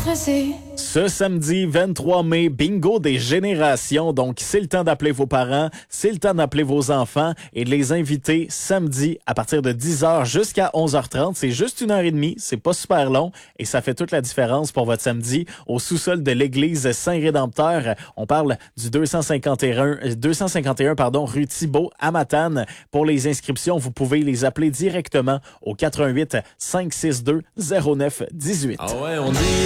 stressé. Ce samedi 23 mai, bingo des générations. Donc, c'est le temps d'appeler vos parents, c'est le temps d'appeler vos enfants et de les inviter samedi à partir de 10h jusqu'à 11h30. C'est juste 1h30, c'est pas super long et ça fait toute la différence pour votre samedi au sous-sol de l'église Saint-Rédempteur. On parle du 251 rue Thibault à Matane. Pour les inscriptions, vous pouvez les appeler directement au 88 562 09 18. Ah ouais, on dit